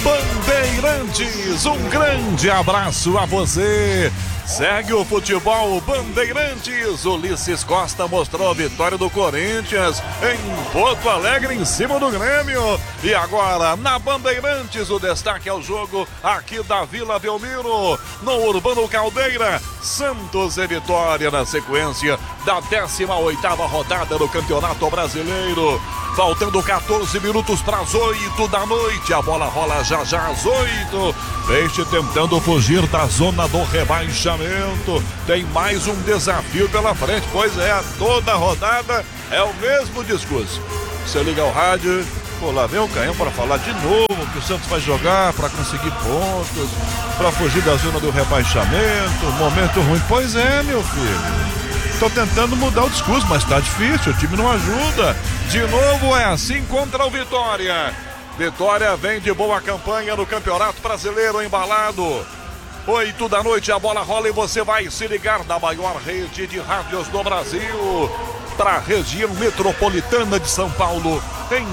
Bandeirantes, um grande abraço a você. Segue o futebol Bandeirantes. Ulisses Costa mostrou a vitória do Corinthians em Porto Alegre em cima do Grêmio. E agora na Bandeirantes o destaque é o jogo aqui da Vila Belmiro, no Urbano Caldeira. Santos e Vitória na sequência da 18ª rodada do Campeonato Brasileiro. Faltando 14 minutos para as 8 da noite. A bola rola já às 8. Peixe tentando fugir da zona do rebaixamento. Tem mais um desafio pela frente. Pois é, toda rodada é o mesmo discurso. Você liga o rádio, pô, lá vem o Canhão para falar de novo que o Santos vai jogar para conseguir pontos, para fugir da zona do rebaixamento. Momento ruim. Pois é, meu filho. Tô tentando mudar o discurso, mas tá difícil, o time não ajuda. De novo é assim contra o Vitória. Vitória vem de boa campanha no Campeonato Brasileiro, embalado. 8 da noite a bola rola e você vai se ligar na maior rede de rádios do Brasil, para a região metropolitana de São Paulo, em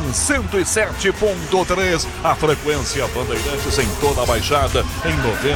107.3, a frequência Bandeirantes em toda a Baixada, em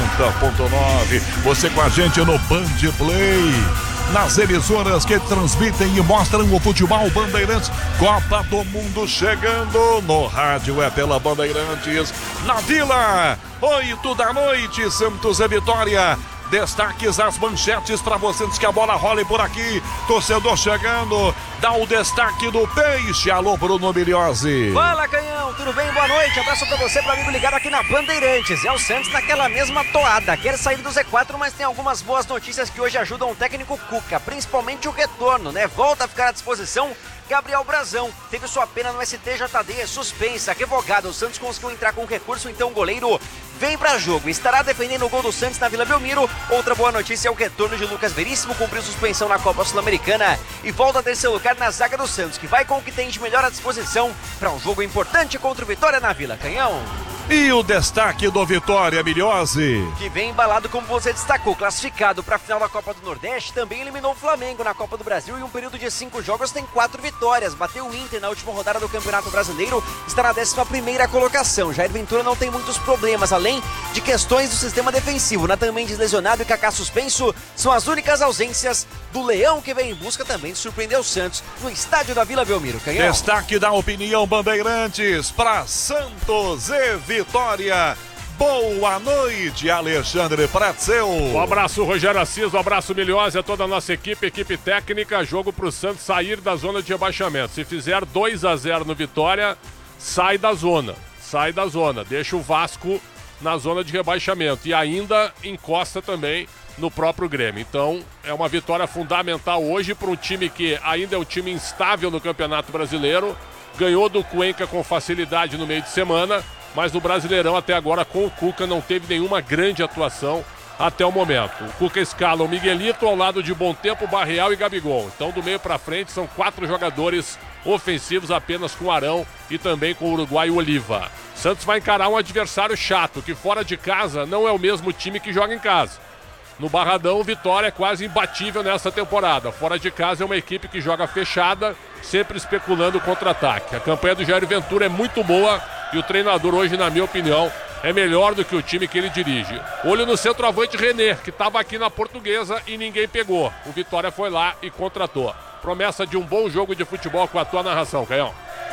90.9. Você com a gente no Band Play, nas emissoras que transmitem e mostram o futebol Bandeirantes. Copa do Mundo chegando, no rádio é pela Bandeirantes. Na Vila, 8 da noite, Santos e Vitória. Destaques, as manchetes para você antes que a bola role por aqui. Torcedor chegando, dá o destaque do Peixe. Alô, Bruno Miliose. Fala, Canhão, tudo bem? Boa noite, abraço pra você, pra amigo ligado aqui na Bandeirantes. É o Santos naquela mesma toada, quer sair do Z4, mas tem algumas boas notícias que hoje ajudam o técnico Cuca, principalmente o retorno, né? Volta a ficar à disposição Gabriel Brazão, teve sua pena no STJD suspensa, revogada. O Santos conseguiu entrar com recurso, então o goleiro vem para jogo. Estará defendendo o gol do Santos na Vila Belmiro. Outra boa notícia é o retorno de Lucas Veríssimo, cumpriu suspensão na Copa Sul-Americana e volta a ter seu lugar na zaga do Santos, que vai com o que tem de melhor à disposição para um jogo importante contra o Vitória na Vila. Canhão. E o destaque do Vitória, Miliose, que vem embalado, como você destacou, classificado para a final da Copa do Nordeste, também eliminou o Flamengo na Copa do Brasil e em um período de 5 jogos tem 4 vitórias. Bateu o Inter na última rodada do Campeonato Brasileiro, está na 11ª colocação. Jair Ventura não tem muitos problemas, além de questões do sistema defensivo. Natan Mendes lesionado e Kaká suspenso são as únicas ausências do Leão, que vem em busca também de surpreender o Santos no estádio da Vila Belmiro. Canhão. Destaque da opinião Bandeirantes para Santos e Vitória. Boa noite, Alexandre Pretzel. Um abraço, Rogério Assis, um abraço, Miliose, a toda a nossa equipe técnica. Jogo pro Santos sair da zona de rebaixamento. Se fizer 2-0 no Vitória, sai da zona, deixa o Vasco na zona de rebaixamento e ainda encosta também no próprio Grêmio. Então é uma vitória fundamental hoje para um time que ainda é um time instável no Campeonato Brasileiro. Ganhou do Cuenca com facilidade no meio de semana, mas no Brasileirão até agora com o Cuca não teve nenhuma grande atuação até o momento. O Cuca escala o Miguelito ao lado de Bom Tempo, Barreal e Gabigol. Então do meio para frente são 4 jogadores ofensivos apenas com Arão e também com o Uruguai Oliva. Santos vai encarar um adversário chato, que fora de casa não é o mesmo time que joga em casa. No Barradão, o Vitória é quase imbatível nessa temporada. Fora de casa é uma equipe que joga fechada, sempre especulando o contra-ataque. A campanha do Jair Ventura é muito boa e o treinador hoje, na minha opinião, é melhor do que o time que ele dirige. Olho no centroavante René, que estava aqui na Portuguesa e ninguém pegou. O Vitória foi lá e contratou. Promessa de um bom jogo de futebol com a tua narração, Canhão.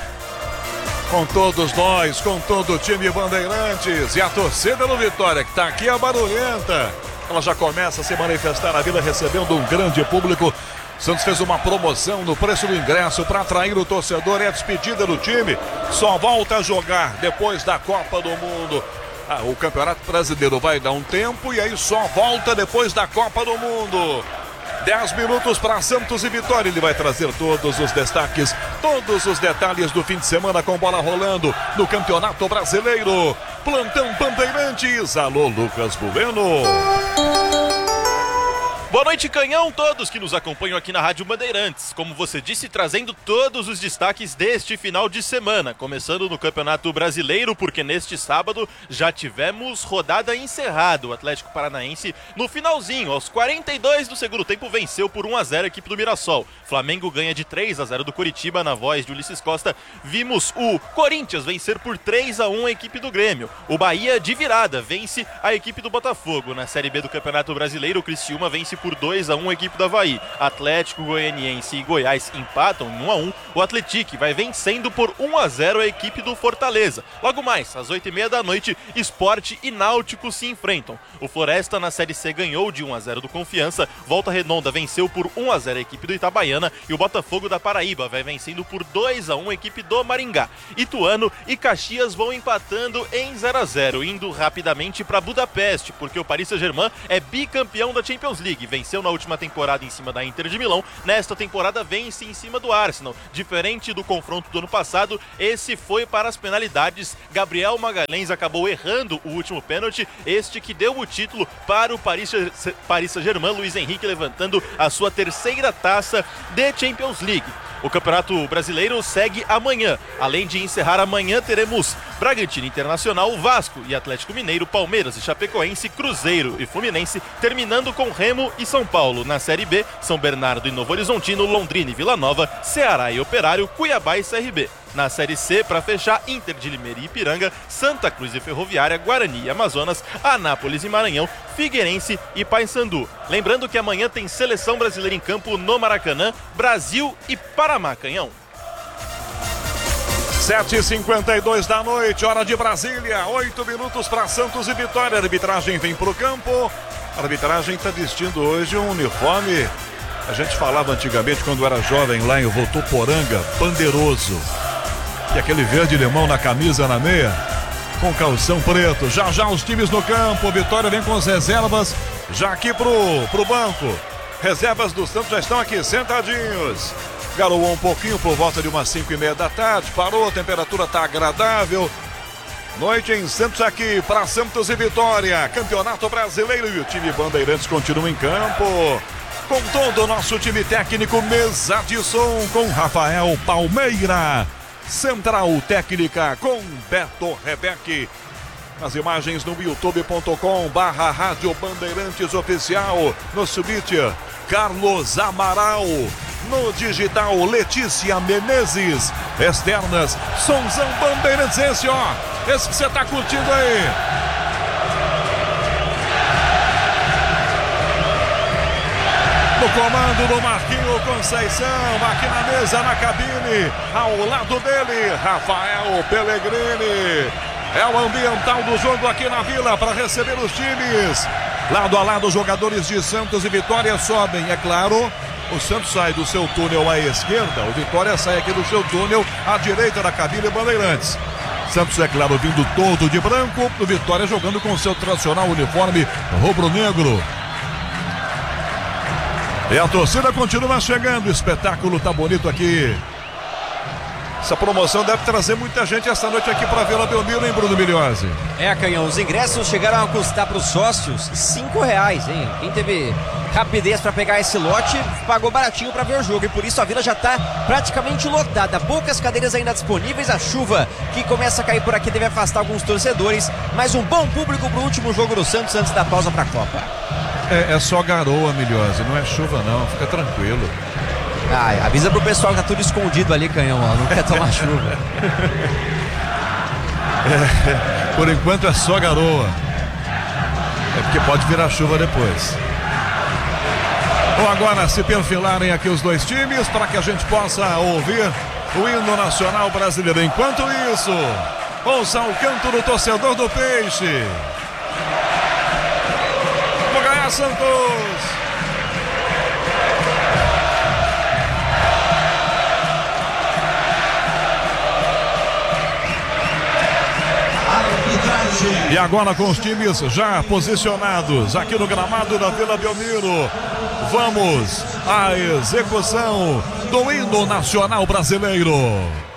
Com todos nós, com todo o time Bandeirantes e a torcida do Vitória, que está aqui a barulhenta. Ela já começa a se manifestar na Vila, recebendo um grande público. Santos fez uma promoção no preço do ingresso para atrair o torcedor. É a despedida do time. Só volta a jogar depois da Copa do Mundo. O Campeonato Brasileiro vai dar um tempo e aí só volta depois da Copa do Mundo. 10 minutos para Santos e Vitória. Ele vai trazer todos os destaques, todos os detalhes do fim de semana com bola rolando no Campeonato Brasileiro. Plantão Bandeirantes. Alô, Lucas Bueno. Boa noite, Canhão, todos que nos acompanham aqui na Rádio Bandeirantes. Como você disse, trazendo todos os destaques deste final de semana. Começando no Campeonato Brasileiro, porque neste sábado já tivemos rodada encerrada. O Atlético Paranaense, no finalzinho, aos 42 do segundo tempo, venceu por 1-0 a equipe do Mirassol. Flamengo ganha de 3-0 do Coritiba, na voz de Ulisses Costa. Vimos o Corinthians vencer por 3-1 a equipe do Grêmio. O Bahia, de virada, vence a equipe do Botafogo. Na Série B do Campeonato Brasileiro, o Criciúma vence por 2-1 a equipe do Avaí. Atlético Goianiense e Goiás empatam em 1-1. O Atlético vai vencendo por 1-0 a equipe do Fortaleza. Logo mais, às 8h30 da noite, Sport e Náutico se enfrentam. O Floresta na Série C ganhou de 1-0 do Confiança. Volta Redonda venceu por 1-0 a equipe do Itabaiana. E o Botafogo da Paraíba vai vencendo por 2-1 a equipe do Maringá. Ituano e Caxias vão empatando em 0-0, indo rapidamente para Budapeste, porque o Paris Saint-Germain é bicampeão da Champions League. Venceu na última temporada em cima da Inter de Milão. Nesta temporada vence em cima do Arsenal. Diferente do confronto do ano passado, esse foi para as penalidades. Gabriel Magalhães acabou errando o último pênalti, este que deu o título para o Paris Saint-Germain. Luiz Henrique levantando a sua terceira taça de Champions League. O Campeonato Brasileiro segue amanhã. Além de encerrar amanhã, teremos Bragantino Internacional, Vasco e Atlético Mineiro, Palmeiras e Chapecoense, Cruzeiro e Fluminense, terminando com Remo e São Paulo. Na Série B, São Bernardo e Novo Horizontino, Londrina e Vila Nova, Ceará e Operário, Cuiabá e CRB. Na Série C, para fechar, Inter de Limeira e Ipiranga, Santa Cruz e Ferroviária, Guarani e Amazonas, Anápolis e Maranhão, Figueirense e Paysandu. Lembrando que amanhã tem Seleção Brasileira em campo no Maracanã, Brasil e Panamá, Canhão. 7h52 da noite, hora de Brasília, 8 minutos para Santos e Vitória. A arbitragem vem para o campo. A arbitragem está vestindo hoje um uniforme. A gente falava antigamente, quando era jovem, lá em Votuporanga, bandeiroso. E aquele verde limão na camisa, na meia, com calção preto. Já já os times no campo. Vitória vem com as reservas, já aqui pro banco. Reservas do Santos já estão aqui sentadinhos. Garoou um pouquinho por volta de umas 5h30 da tarde. Parou, a temperatura está agradável. Noite em Santos aqui para Santos e Vitória. Campeonato Brasileiro e o time Bandeirantes continua em campo. Com todo o nosso time técnico, mesa de som com Rafael Palmeira. Central Técnica com Beto Rebeck. As imagens no youtube.com/Rádio Bandeirantes Oficial. No Subit, Carlos Amaral. No digital, Letícia Menezes. Externas, Sonzão Bandeirantes. Esse, ó. Esse que você tá curtindo aí. No comando do Marquinho Conceição, aqui na mesa, na cabine, ao lado dele, Rafael Pellegrini. É o ambiental do jogo aqui na Vila para receber os times. Lado a lado, os jogadores de Santos e Vitória sobem, é claro. O Santos sai do seu túnel à esquerda, o Vitória sai aqui do seu túnel à direita da cabine Bandeirantes. Santos, é claro, vindo todo de branco, o Vitória jogando com o seu tradicional uniforme rubro-negro. E a torcida continua chegando, o espetáculo tá bonito aqui. Essa promoção deve trazer muita gente essa noite aqui para Vila Belmiro, hein, Bruno Migliozzi? Canhão, os ingressos chegaram a custar para os sócios R$5, hein? Quem teve rapidez para pegar esse lote pagou baratinho para ver o jogo, e por isso a Vila já está praticamente lotada. Poucas cadeiras ainda disponíveis, a chuva que começa a cair por aqui deve afastar alguns torcedores, mas um bom público para o último jogo do Santos antes da pausa para a Copa. É só garoa, Migliozzi, não é chuva não, fica tranquilo. Avisa pro pessoal que tá tudo escondido ali, Canhão, ó, não quer tomar chuva. Por enquanto é só garoa. É porque pode virar chuva depois. Bom, agora se perfilarem aqui os dois times para que a gente possa ouvir o hino nacional brasileiro. Enquanto isso, ouça o canto do torcedor do Peixe. Vamos ganhar, Santos! E agora com os times já posicionados aqui no gramado da Vila Belmiro, vamos à execução do hino nacional brasileiro.